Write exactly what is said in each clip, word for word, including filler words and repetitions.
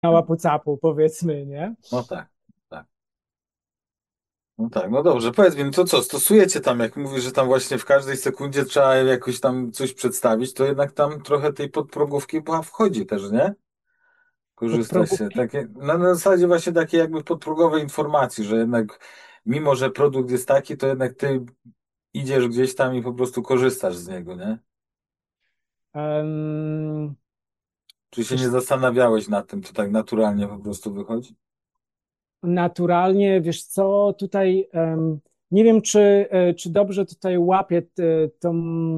na łapu-capu, powiedzmy, nie? No tak, tak. No tak, no dobrze, powiedz mi, no to co, stosujecie tam, jak mówisz, że tam właśnie w każdej sekundzie trzeba jakoś tam coś przedstawić, to jednak tam trochę tej podprogówki chyba wchodzi też, nie? Korzysta się. Podprogówki? Takie, no na zasadzie właśnie takiej jakby podprogowej informacji, że jednak mimo, że produkt jest taki, to jednak ty idziesz gdzieś tam i po prostu korzystasz z niego, nie? Em, Czy się nie wiesz, zastanawiałeś nad tym, to tak naturalnie po prostu wychodzi? naturalnie, wiesz co, tutaj em, nie wiem, czy, e, czy dobrze tutaj łapię t- tą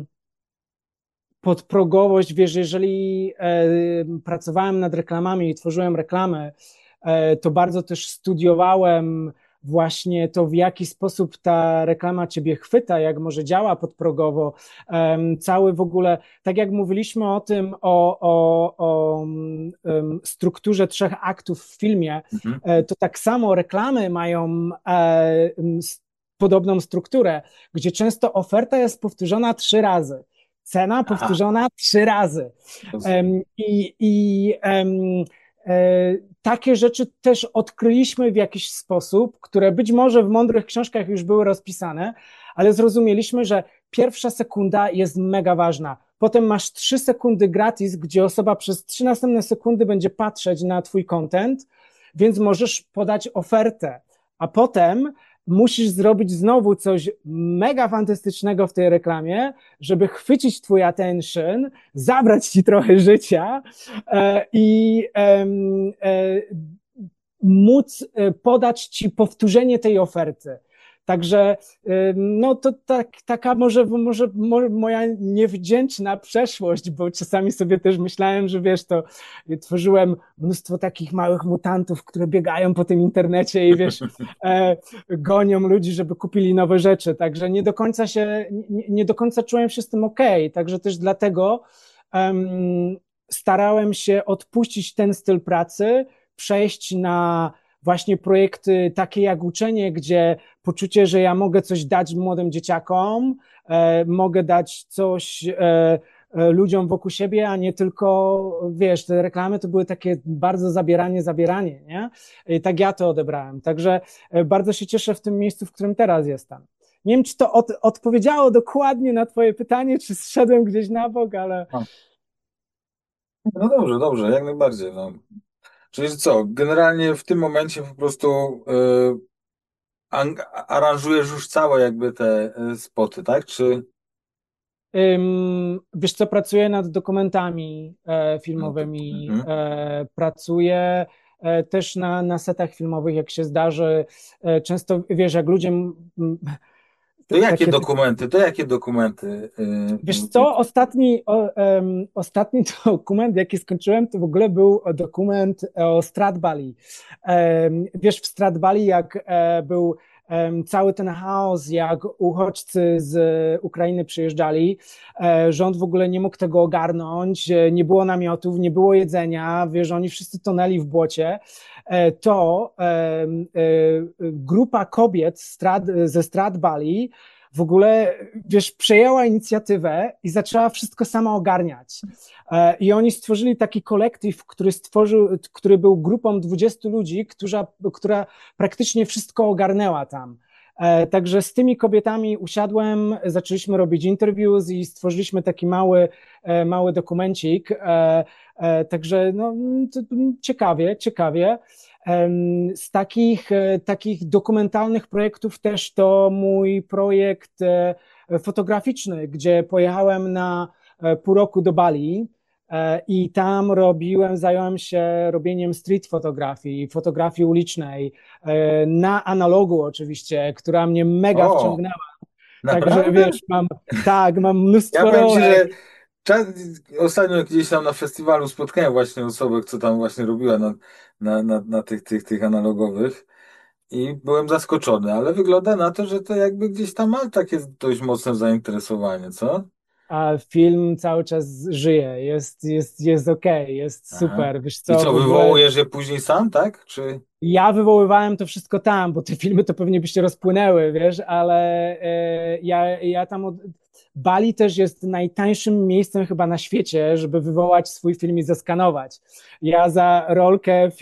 podprogowość, wiesz, jeżeli e, pracowałem nad reklamami i tworzyłem reklamy, e, to bardzo też studiowałem właśnie to, w jaki sposób ta reklama ciebie chwyta, jak może działa podprogowo. Em, cały w ogóle, tak jak mówiliśmy o tym, o, o, o em, strukturze trzech aktów w filmie, Mhm. e, to tak samo reklamy mają e, s- podobną strukturę, gdzie często oferta jest powtórzona trzy razy. Cena Aha, powtórzona trzy razy. rozumiem. Em, I, i em, e, takie rzeczy też odkryliśmy w jakiś sposób, które być może w mądrych książkach już były rozpisane, ale zrozumieliśmy, że pierwsza sekunda jest mega ważna. Potem masz trzy sekundy gratis, gdzie osoba przez trzy następne sekundy będzie patrzeć na twój content, więc możesz podać ofertę. A potem musisz zrobić znowu coś mega fantastycznego w tej reklamie, żeby chwycić twój attention, zabrać ci trochę życia e, i e, e, móc e, podać ci powtórzenie tej oferty. Także no to tak, taka może, może moja niewdzięczna przeszłość, bo czasami sobie też myślałem, że wiesz, to tworzyłem mnóstwo takich małych mutantów, które biegają po tym internecie i wiesz, e, gonią ludzi, żeby kupili nowe rzeczy. Także nie do końca się, nie, nie do końca czułem się z tym okej. Okay. Także też dlatego um, starałem się odpuścić ten styl pracy, przejść na właśnie projekty takie jak uczenie, gdzie poczucie, że ja mogę coś dać młodym dzieciakom, e, mogę dać coś e, e, ludziom wokół siebie, a nie tylko, wiesz, te reklamy to były takie bardzo zabieranie, zabieranie, nie? I tak ja to odebrałem. Także e, bardzo się cieszę w tym miejscu, w którym teraz jestem. Nie wiem, czy to od, odpowiedziało dokładnie na twoje pytanie, czy zszedłem gdzieś na bok, ale No, no dobrze, dobrze, jak najbardziej. No. Czyli co, generalnie w tym momencie po prostu y, ang- aranżujesz już całe jakby te y, spoty, tak? Czy Ym, wiesz co, pracuję nad dokumentami e, no to, filmowymi, mhm. e, pracuję e, też na, na setach filmowych, jak się zdarzy. E, często, wiesz, jak ludzie, m, m, To t- jakie takie, dokumenty, to jakie dokumenty y, wiesz y, co, ostatni, o, em, ostatni dokument, jaki skończyłem, to w ogóle był dokument o Stradbali. Em, wiesz, w Stradbali, jak e, był em, cały ten chaos, jak uchodźcy z Ukrainy przyjeżdżali, e, rząd w ogóle nie mógł tego ogarnąć, e, nie było namiotów, nie było jedzenia, wiesz, oni wszyscy tonęli w błocie, e, to em, e, grupa kobiet Strad, ze Stradbali w ogóle, wiesz, przejęła inicjatywę i zaczęła wszystko sama ogarniać. E, I oni stworzyli taki kolektyw, który stworzył, który był grupą dwudziestu ludzi, która, która praktycznie wszystko ogarnęła tam. E, Także z tymi kobietami usiadłem, zaczęliśmy robić interviews i stworzyliśmy taki mały, e, mały dokumencik. E, e, Także no, to, ciekawie, ciekawie. Z takich, e, takich dokumentalnych projektów też to mój projekt e, fotograficzny, gdzie pojechałem na e, pół roku do Bali e, i tam robiłem, zająłem się robieniem street fotografii, fotografii ulicznej, e, na analogu oczywiście, która mnie mega O, wciągnęła. Także naprawdę? wiesz, mam, tak, mam Ja mnóstwo powiem ci, rolek. że czas, ostatnio gdzieś tam na festiwalu spotkałem właśnie osobę, co tam właśnie robiła na, na, na, na tych, tych, tych analogowych i byłem zaskoczony, ale wygląda na to, że to jakby gdzieś tam ma takie dość mocne zainteresowanie, co? A film cały czas żyje, jest, jest, jest okej, jest Aha. super. Wiesz I co, co, w ogóle wywołujesz je później sam, tak? Czy... ja wywoływałem to wszystko tam, bo te filmy to pewnie by się rozpłynęły, wiesz, ale e, ja, ja tam od... Bali też jest najtańszym miejscem chyba na świecie, żeby wywołać swój film i zeskanować. Ja za rolkę